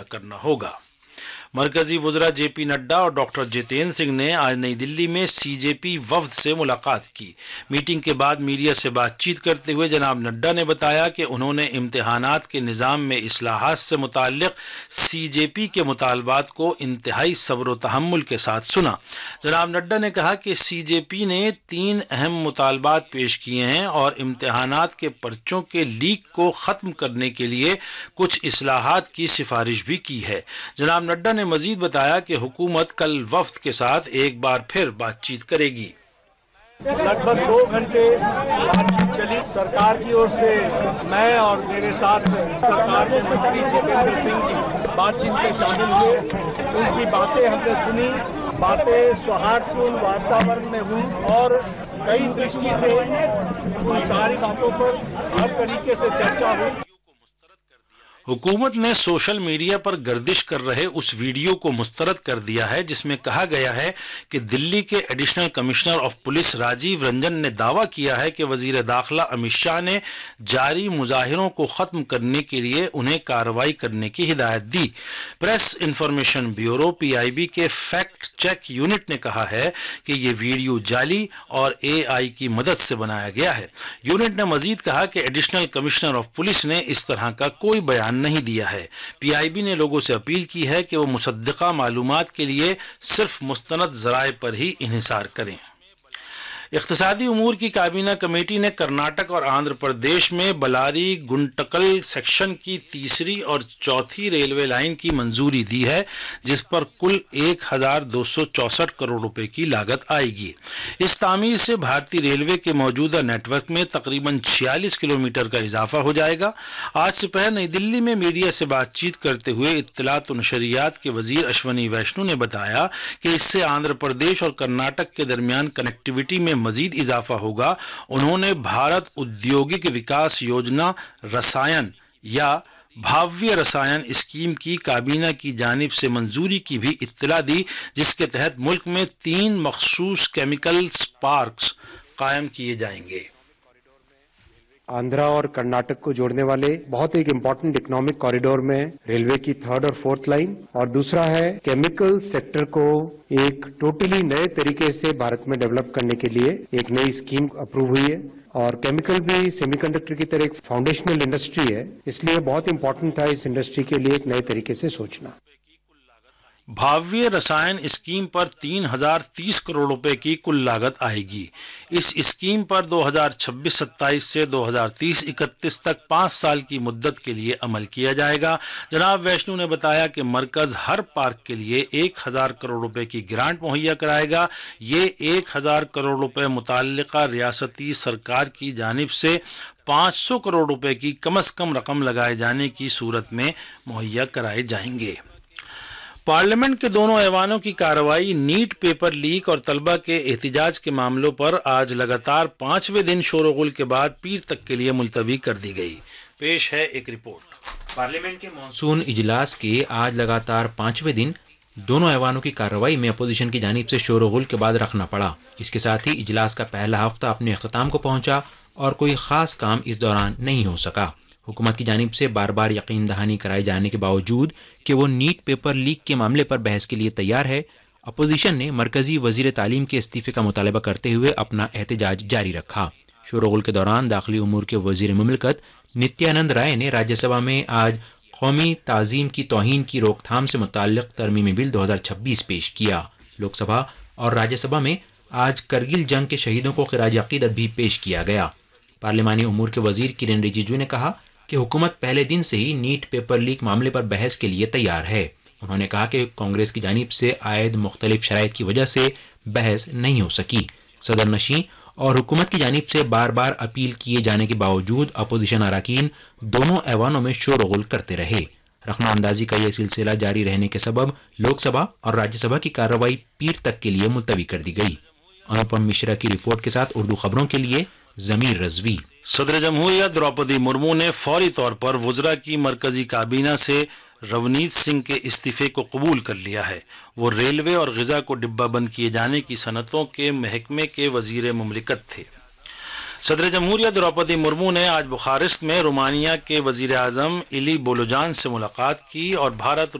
करना होगा। مرکزی وزراء جے پی نڈا اور ڈاکٹر جتیندر سنگھ نے آج نئی دلی میں سی جے پی وفد سے ملاقات کی۔ میٹنگ کے بعد میڈیا سے بات چیت کرتے ہوئے جناب نڈا نے بتایا کہ انہوں نے امتحانات کے نظام میں اصلاحات سے متعلق سی جے پی کے مطالبات کو انتہائی صبر و تحمل کے ساتھ سنا۔ جناب نڈا نے کہا کہ سی جے پی نے 3 اہم مطالبات پیش کیے ہیں اور امتحانات کے پرچوں کے لیک کو ختم کرنے کے لیے کچھ اصلاحات کی سفارش بھی کی ہے۔ جناب نڈا نے مزید بتایا کہ حکومت کل وفد کے ساتھ ایک بار پھر بات چیت کرے گی۔ لگ بھگ 2 گھنٹے بات چیت چلی۔ سرکار کی اور سے میں اور میرے ساتھ سرکار کے منتری جتیندر سنگھ جی بات چیت میں شامل ہوئے۔ ان کی باتیں ہم نے سنی، باتیں سوہاردپورن واتاورن میں ہوئی اور کئی درشٹی سے ان ساری باتوں پر ہر طریقے سے چرچا ہوئی۔ حکومت نے سوشل میڈیا پر گردش کر رہے اس ویڈیو کو مسترد کر دیا ہے جس میں کہا گیا ہے کہ دلی کے additional commissioner of police Rajiv Ranjan نے دعویٰ کیا ہے کہ وزیر داخلہ امت شاہ نے جاری مظاہروں کو ختم کرنے کے لیے انہیں کارروائی کرنے کی ہدایت دی۔ Press information bureau P I be کے فیکٹ چیک یونٹ نے کہا ہے کہ یہ ویڈیو جعلی اور اے آئی کی مدد سے بنایا گیا ہے۔ یونٹ نے مزید کہا کہ ایڈیشنل کمشنر آف پولیس نے اس طرح کا کوئی بیان نہیں دیا ہے۔ پی آئی بی نے لوگوں سے اپیل کی ہے کہ وہ مصدقہ معلومات کے لیے صرف مستند ذرائع پر ہی انحصار کریں۔ اقتصادی امور کی کابینہ کمیٹی نے کرناٹک اور آندھرا پردیش میں بلاری گنٹکل سیکشن کی 3ری اور 4تھی ریلوے لائن کی منظوری دی ہے جس پر کل 1264 کروڑ روپے کی لاگت آئے گی۔ اس تعمیر سے بھارتی ریلوے کے موجودہ نیٹ ورک میں تقریباً 46 کلومیٹر کا اضافہ ہو جائے گا۔ آج دوپہر نئی دلی میں میڈیا سے بات چیت کرتے ہوئے اطلاعات و نشریات کے وزیر اشونی ویشنو نے بتایا کہ اس سے آندھرا پردیش اور کرناٹک کے درمیان کنیکٹیویٹی میں مزید اضافہ ہوگا۔ انہوں نے بھارت ادیوگک وکاس یوجنا رسائن یا بھاویہ رسائن اسکیم کی کابینہ کی جانب سے منظوری کی بھی اطلاع دی جس کے تحت ملک میں 3 مخصوص کیمیکلز پارکس قائم کیے جائیں گے۔ آندھرا اور کرناٹک کو جوڑنے والے بہت ایک امپورٹنٹ اکنامک کوریڈور میں ریلوے کی 3rd اور 4th لائن، اور دوسرا ہے کیمیکل سیکٹر کو ایک ٹوٹلی نئے طریقے سے بھارت میں ڈیولپ کرنے کے لیے ایک نئی اسکیم اپروو ہوئی ہے۔ اور کیمیکل بھی سیمی کنڈکٹر کی طرح ایک فاؤنڈیشنل انڈسٹری ہے، اس لیے بہت امپورٹنٹ تھا اس انڈسٹری کے لیے ایک نئے طریقے سے سوچنا۔ بھاویہ رسائن اسکیم پر 3030 کروڑ روپے کی کل لاگت آئے گی۔ اس اسکیم پر 2026-27 سے 2030-31 تک 5 سال کی مدت کے لیے عمل کیا جائے گا۔ جناب ویشنو نے بتایا کہ مرکز ہر پارک کے لیے 1000 کروڑ روپے کی گرانٹ مہیا کرائے گا۔ یہ 1000 کروڑ روپے متعلقہ ریاستی سرکار کی جانب سے 500 کروڑ روپے کی کم از کم رقم لگائے جانے کی صورت میں مہیا کرائے جائیں گے۔ پارلیمنٹ کے دونوں ایوانوں کی کارروائی نیٹ پیپر لیک اور طلبہ کے احتجاج کے معاملوں پر آج لگاتار 5ویں دن شور و غل کے بعد پیر تک کے لیے ملتوی کر دی گئی۔ پیش ہے ایک رپورٹ۔ پارلیمنٹ کے مانسون اجلاس کے آج لگاتار 5ویں دن دونوں ایوانوں کی کارروائی میں اپوزیشن کی جانب سے شور و غل کے بعد رکھنا پڑا۔ اس کے ساتھ ہی اجلاس کا پہلا ہفتہ اپنے اختتام کو پہنچا اور کوئی خاص کام اس دوران نہیں ہو سکا۔ حکومت کی جانب سے بار بار یقین دہانی کرائی جانے کے باوجود کہ وہ نیٹ پیپر لیک کے معاملے پر بحث کے لیے تیار ہے، اپوزیشن نے مرکزی وزیر تعلیم کے استعفے کا مطالبہ کرتے ہوئے اپنا احتجاج جاری رکھا۔ شور و غل کے دوران داخلی امور کے وزیر مملکت نتیانند رائے نے راجیہ سبھا میں آج قومی تعظیم کی توہین کی روک تھام سے متعلق ترمیمی بل 2026 پیش کیا۔ لوک سبھا اور راجیہ سبھا میں آج کرگل جنگ کے شہیدوں کو خراج عقیدت بھی پیش کیا گیا۔ پارلیمانی امور کے وزیر کرن رجیجو نے کہا کہ حکومت پہلے دن سے ہی نیٹ پیپر لیک معاملے پر بحث کے لیے تیار ہے۔ انہوں نے کہا کہ کانگریس کی جانب سے عائد مختلف شرائط کی وجہ سے بحث نہیں ہو سکی۔ صدر نشین اور حکومت کی جانب سے بار بار اپیل کیے جانے کے باوجود اپوزیشن اراکین دونوں ایوانوں میں شور و غل کرتے رہے۔ رخنہ اندازی کا یہ سلسلہ جاری رہنے کے سبب لوک سبھا اور راجیہ سبھا کی کارروائی پیر تک کے لیے ملتوی کر دی گئی۔ انوپم مشرا کی رپورٹ کے ساتھ اردو خبروں کے لیے ضمیر رضوی۔ صدر جمہوریہ دروپدی مرمو نے فوری طور پر وزراء کی مرکزی کابینہ سے رونیت سنگھ کے استعفے کو قبول کر لیا ہے۔ وہ ریلوے اور غذا کو ڈبہ بند کیے جانے کی صنعتوں کے محکمے کے وزیر مملکت تھے۔ صدر جمہوریہ دروپدی مرمو نے آج بخارسٹ میں رومانیہ کے وزیر اعظم ایلی بولوجان سے ملاقات کی اور بھارت